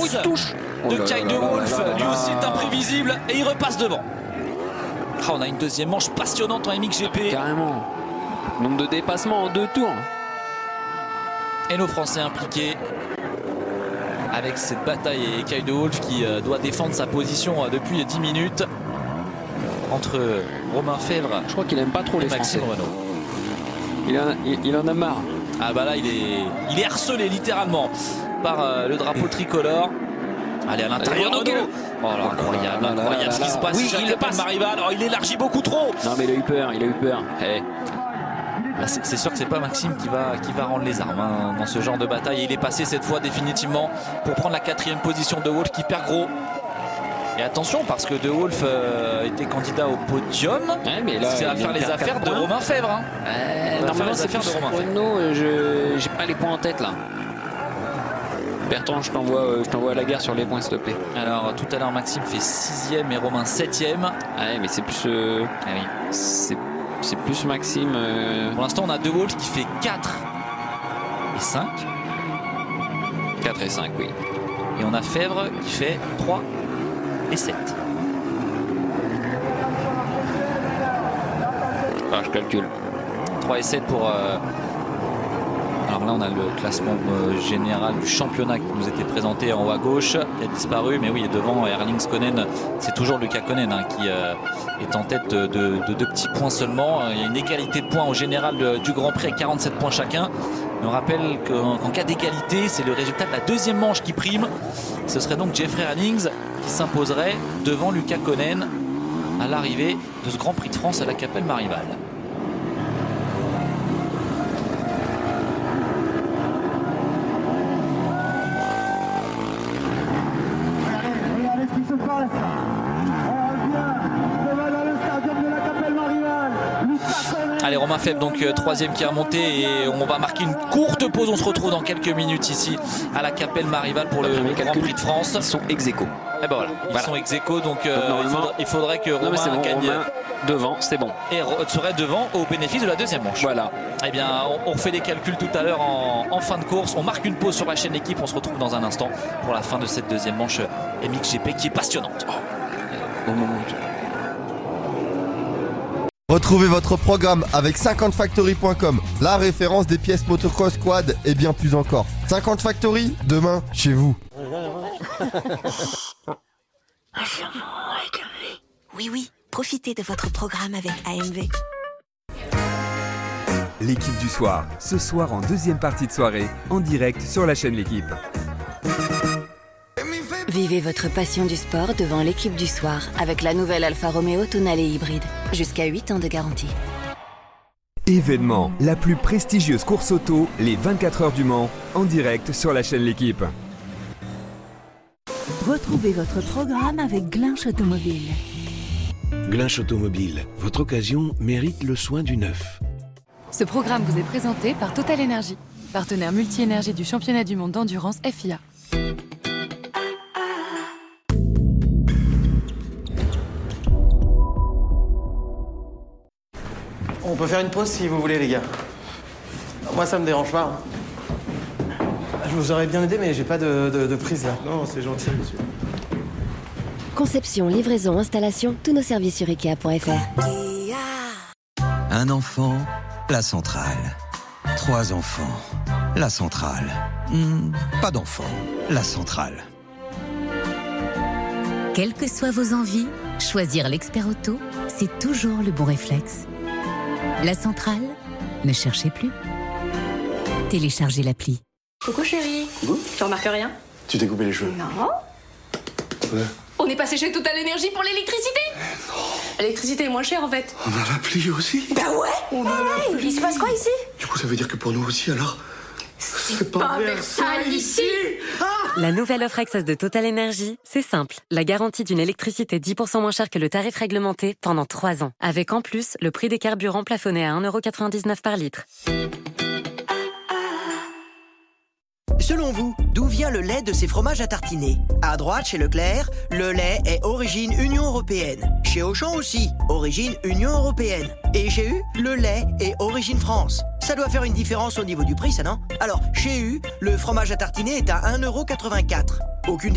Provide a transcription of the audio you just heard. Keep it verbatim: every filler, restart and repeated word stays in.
course touche. de Kay de Wolf, lui aussi est imprévisible et il repasse devant. Ah, on a une deuxième manche passionnante en M X G P. Carrément. Nombre de dépassements en deux tours. Et nos Français impliqués avec cette bataille et Kay de Wolf qui euh, doit défendre sa position euh, depuis dix minutes entre Romain Febvre. Je crois qu'il aime pas trop et les Maxime Français. Renaux. Il en, a, il, il en a marre. Ah bah là il est, il est harcelé littéralement par euh, le drapeau tricolore. Allez à l'intérieur Allez, Renaud. Oh là, incroyable, là, là, incroyable là, ce qui là. se passe. Oui, Sur il la le passe. Marival. Oh, il élargit beaucoup trop. Non mais il a eu peur, il a eu peur. Hey. Bah, c'est c'est sûr que c'est pas Maxime qui va, qui va rendre les armes hein, dans ce genre de bataille. Et il est passé cette fois définitivement pour prendre la quatrième position de Wolf qui perd gros. Et attention parce que De Wolf euh, était candidat au podium. Ouais, mais là, c'est à il vient faire de les perdre affaires quatre de points. Romain Febvre. Hein. Euh, On va normalement faire les c'est affaires plus de Romain Febvre. Renaud, je j'ai pas les points en tête là. Bertrand, je t'envoie euh, je t'envoie à la guerre sur les points s'il te plaît. Alors tout à l'heure Maxime fait sixième et Romain septième. Ouais mais c'est plus euh, Ah oui. c'est c'est plus Maxime. euh, Pour l'instant on a De Wolf qui fait quatre et cinq. quatre et cinq, oui. Et on a Febvre qui fait trois et sept. Ah, je calcule. trois et sept pour... euh, Alors là, on a le classement euh, général du championnat qui nous était présenté en haut à gauche, qui a disparu, mais oui, et devant Erling Skonen, c'est toujours Lucas Konen hein, qui euh, est en tête de, de, de deux petits points seulement. Il y a une égalité de points au général de- du Grand Prix avec quarante-sept points chacun. Mais on rappelle qu'en qu'en cas d'égalité, c'est le résultat de la deuxième manche qui prime. Ce serait donc Jeffrey Hannings qui s'imposerait devant Lucas Konen à l'arrivée de ce Grand Prix de France à la Capelle Marival. Regardez ce qui se passe. On revient devant dans le stadium de la Capelle Marival. Lucas Konen. Allez, Romain Febvre, donc euh, troisième qui est remonté et on va marquer une courte pause. On se retrouve dans quelques minutes ici à la Capelle Marival pour le, Après mes le Grand calculs, Prix de France. Ils sont ex aequo. Et ben voilà, ils Voilà. sont ex aequo, donc euh, Donc, il, normalement- faudra- il faudrait que Non mais Romain c'est bon, gagne Romain devant, c'est bon. et re- serait devant au bénéfice de la deuxième manche. Voilà. Eh bien, on, on refait les calculs tout à l'heure en, en fin de course. On marque une pause sur la chaîne Équipe. On se retrouve dans un instant pour la fin de cette deuxième manche M X G P qui est passionnante. Au moment où... Retrouvez votre programme avec cinquante factory point com, la référence des pièces motocross quad et bien plus encore. cinquante Factory, demain, chez vous. Oui, oui, profitez de votre programme avec A M V. L'équipe du soir, ce soir en deuxième partie de soirée, en direct sur la chaîne L'équipe. Vivez votre passion du sport devant l'équipe du soir avec la nouvelle Alfa Romeo Tonale hybride. Jusqu'à huit ans de garantie. Événement, la plus prestigieuse course auto, les vingt-quatre heures du Mans, en direct sur la chaîne L'équipe. Retrouvez votre programme avec Glinch Automobile. Glinch Automobile, votre occasion mérite le soin du neuf. Ce programme vous est présenté par Total Energy, partenaire multi-énergie du championnat du monde d'endurance F I A. On peut faire une pause si vous voulez, les gars. Moi, ça me dérange pas. Je vous aurais bien aidé, mais j'ai pas de, de- de prise là. Non, c'est gentil, monsieur. Conception, livraison, installation, tous nos services sur Ikea point F R. Un enfant, la centrale. Trois enfants, la centrale. Hmm, pas d'enfants, la centrale. Quelles que soient vos envies, choisir l'expert auto, c'est toujours le bon réflexe. La centrale, ne cherchez plus. Téléchargez l'appli. Coucou chérie. Tu remarques rien? Tu t'es coupé les cheveux. Non. Ouais. On est passé chez Total Energy pour l'électricité. L'électricité est moins chère en fait. On a l'appli aussi. Bah ouais. On a l'appli. Il se passe quoi ici? Du coup, ça veut dire que pour nous aussi, alors c'est pas Versailles ici. La nouvelle offre Access de Total Energy, c'est simple. La garantie d'une électricité dix pour cent moins chère que le tarif réglementé pendant trois ans. Avec en plus le prix des carburants plafonné à un euro quatre-vingt-dix-neuf par litre. Selon vous, d'où vient le lait de ces fromages à tartiner? À droite, chez Leclerc, le lait est origine Union Européenne. Chez Auchan aussi, origine Union Européenne. Et chez U, le lait est origine France. Ça doit faire une différence au niveau du prix, ça non? Alors, chez U, le fromage à tartiner est à un euro quatre-vingt-quatre. Aucune